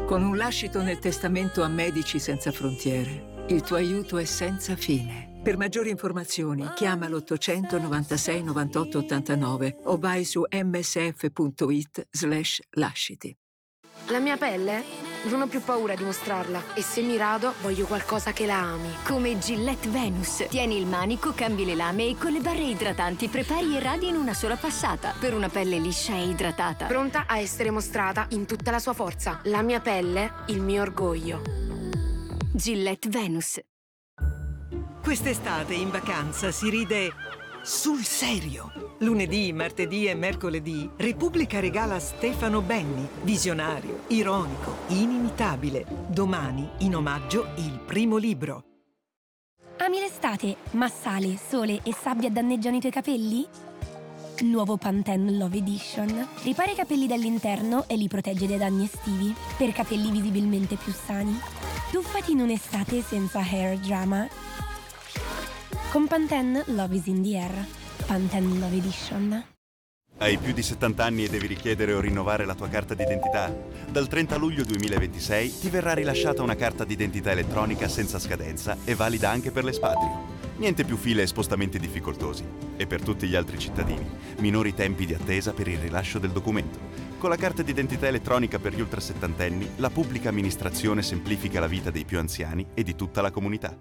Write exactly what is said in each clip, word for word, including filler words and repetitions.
Con un lascito nel testamento a Medici Senza Frontiere, il tuo aiuto è senza fine. Per maggiori informazioni, chiama l'ottocento novantasei novantotto ottantanove o vai su msf.it slash lasciti. La mia pelle? Non ho più paura di mostrarla. E se mi rado, voglio qualcosa che la ami. Come Gillette Venus. Tieni il manico, cambi le lame e con le barre idratanti prepari e radi in una sola passata. Per una pelle liscia e idratata. Pronta a essere mostrata in tutta la sua forza. La mia pelle, il mio orgoglio. Gillette Venus. Quest'estate in vacanza si ride sul serio. Lunedì, martedì e mercoledì Repubblica regala Stefano Benni, visionario, ironico, inimitabile. Domani, in omaggio, il primo libro. Ami l'estate, ma sale, sole e sabbia danneggiano i tuoi capelli? Nuovo Pantene Love Edition. Ripara i capelli dall'interno e li protegge dai danni estivi per capelli visibilmente più sani. Tuffati in un'estate senza hair drama. Con Pantene Love is in the air. Pantene Love Edition. Hai più di settanta anni e devi richiedere o rinnovare la tua carta d'identità? Dal trenta luglio duemilaventisei ti verrà rilasciata una carta d'identità elettronica senza scadenza e valida anche per l'espatrio. Niente più file e spostamenti difficoltosi. E per tutti gli altri cittadini, minori tempi di attesa per il rilascio del documento. Con la carta d'identità elettronica per gli ultrasettantenni, la pubblica amministrazione semplifica la vita dei più anziani e di tutta la comunità.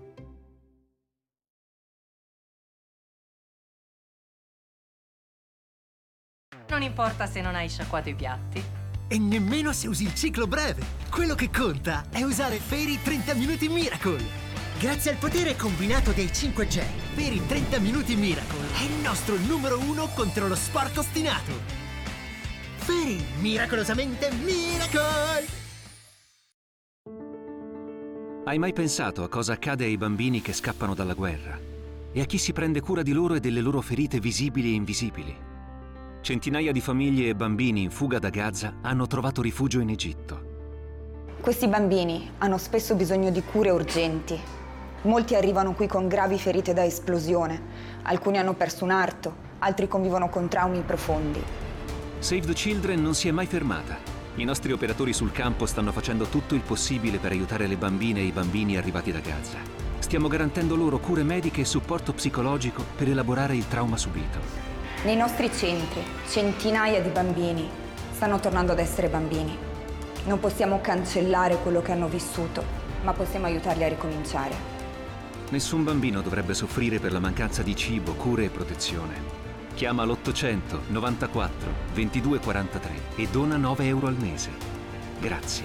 Non importa se non hai sciacquato i piatti. E nemmeno se usi il ciclo breve. Quello che conta è usare Fairy trenta Minuti Miracle. Grazie al potere combinato dei cinque gel, Fairy trenta Minuti Miracle è il nostro numero uno contro lo sporco ostinato. Fairy, miracolosamente Miracle! Hai mai pensato a cosa accade ai bambini che scappano dalla guerra? E a chi si prende cura di loro e delle loro ferite visibili e invisibili? Centinaia di famiglie e bambini in fuga da Gaza hanno trovato rifugio in Egitto. Questi bambini hanno spesso bisogno di cure urgenti. Molti arrivano qui con gravi ferite da esplosione. Alcuni hanno perso un arto, altri convivono con traumi profondi. Save the Children non si è mai fermata. I nostri operatori sul campo stanno facendo tutto il possibile per aiutare le bambine e i bambini arrivati da Gaza. Stiamo garantendo loro cure mediche e supporto psicologico per elaborare il trauma subito. Nei nostri centri, centinaia di bambini stanno tornando ad essere bambini. Non possiamo cancellare quello che hanno vissuto, ma possiamo aiutarli a ricominciare. Nessun bambino dovrebbe soffrire per la mancanza di cibo, cure e protezione. Chiama l'ottocento novantaquattro ventidue quarantatré e dona nove euro al mese. Grazie.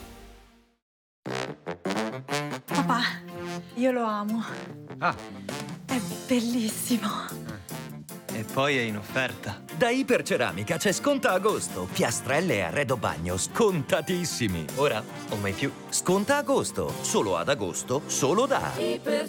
Papà, io lo amo. Ah. È bellissimo. E poi è in offerta. Da Iperceramica c'è sconta agosto. Piastrelle e arredo bagno scontatissimi. Ora o mai più. Sconta agosto. Solo ad agosto, solo da Iper